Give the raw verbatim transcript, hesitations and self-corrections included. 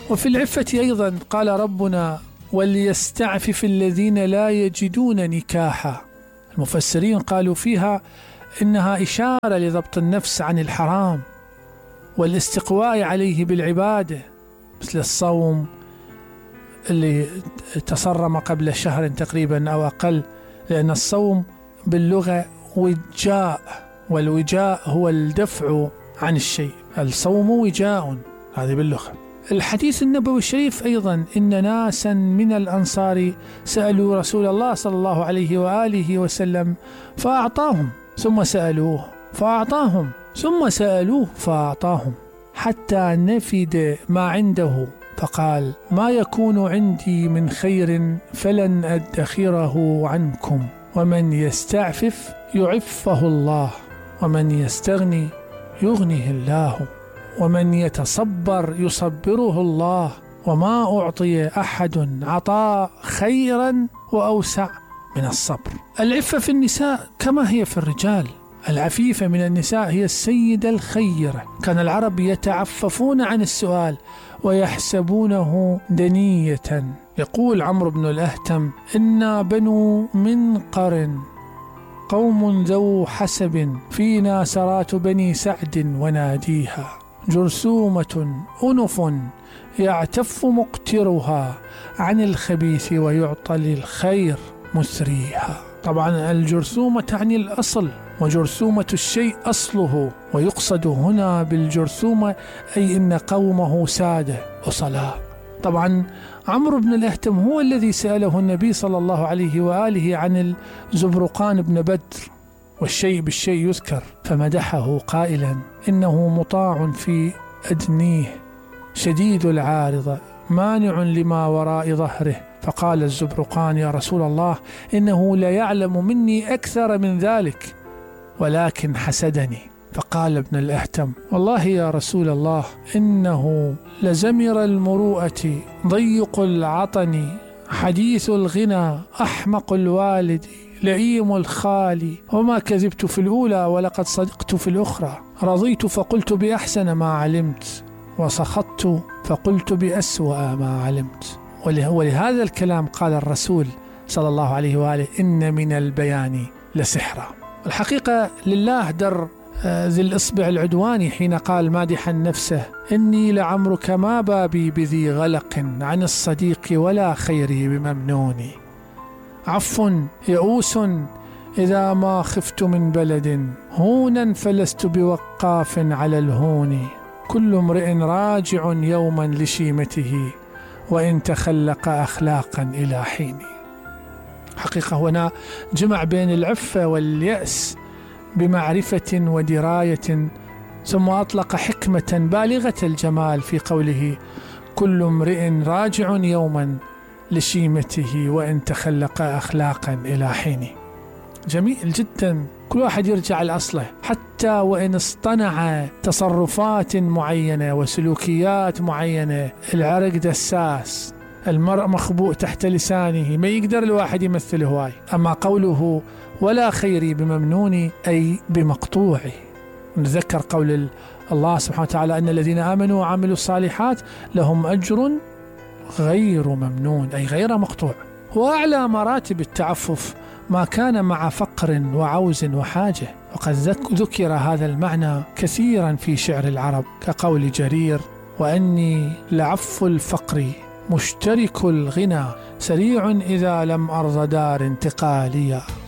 وفي العفة أيضا قال ربنا وليستعفف الذين لا يجدون نكاحا. المفسرين قالوا فيها إنها إشارة لضبط النفس عن الحرام والاستقواء عليه بالعبادة، مثل الصوم اللي تصرم قبل شهر تقريبا أو أقل، لأن الصوم باللغة وجاء، والوجاء هو الدفع عن الشيء، الصوم وجاء، هذه باللغة. الحديث النبوي الشريف أيضا إن ناسا من الأنصار سألوا رسول الله صلى الله عليه وآله وسلم فأعطاهم، ثم سألوه فأعطاهم، ثم سألوه فأعطاهم، حتى نفد ما عنده، فقال ما يكون عندي من خير فلن أدخره عنكم، ومن يستعفف يعفه الله، ومن يستغني يغنيه الله، ومن يتصبر يصبره الله، وما أعطي أحد عطاء خيرا وأوسع من الصبر. العفة في النساء كما هي في الرجال، العفيفة من النساء هي السيدة الخيرة. كان العرب يتعففون عن السؤال ويحسبونه دنية. يقول عمرو بن الأهتم إنا بنو منقر قوم ذو حسب، فينا سرات بني سعد وناديها، جرثومة أنف يعتف مقترها، عن الخبيث ويعطى للخير مسريها. طبعا الجرثومة تعني الأصل، وجرثومة الشيء أصله، ويقصد هنا بالجرثومة أي إن قومه سادة أصلاء. طبعا عمرو بن الأهتم هو الذي سأله النبي صلى الله عليه وآله عن الزبرقان بن بدر، والشيء بالشيء يذكر، فمدحه قائلا إنه مطاع في أدنيه شديد العارضة مانع لما وراء ظهره، فقال الزبرقان يا رسول الله إنه لا يعلم مني أكثر من ذلك ولكن حسدني. فقال ابن الأهتم والله يا رسول الله إنه لزمر المروءة ضيق العطن حديث الغنى أحمق الوالد لئيم الخال، وما كذبت في الأولى ولقد صدقت في الأخرى، رضيت فقلت بأحسن ما علمت، وسخطت فقلت بأسوأ ما علمت. ولهذا الكلام قال الرسول صلى الله عليه وآله إن من البيان لسحرا. الحقيقة لله در ذي الإصبع العدواني حين قال مادحا نفسه إني لعمرك ما بابي بذي غلق عن الصديق ولا خيري بممنوني، عف يئوس إذا ما خفت من بلد، هونا فلست بوقاف على الهون، كل امرئ راجع يوما لشيمته، وإن تخلق أخلاقا إلى حين. حقيقة هنا جمع بين العفة واليأس بمعرفة ودراية، ثم أطلق حكمة بالغة الجمال في قوله كل امرئ راجع يوما لشيمته وإن تخلق أخلاقا إلى حين. جميل جدا، كل واحد يرجع لأصله، حتى وإن اصطنع تصرفات معينة وسلوكيات معينة، العرق دساس، المرء مخبوء تحت لسانه، ما يقدر الواحد يمثل هواي. أما قوله ولا خيري بممنوني أي بمقطوعي. نذكر قول الله سبحانه وتعالى أن الذين آمنوا وعملوا الصالحات لهم أجر غير ممنون أي غير مقطوع. وأعلى مراتب التعفف ما كان مع فقر وعوز وحاجة، وقد ذكر هذا المعنى كثيرا في شعر العرب كقول جرير وأني لعف الفقر مشترك الغنى، سريع إذا لم أرض دار انتقاليا.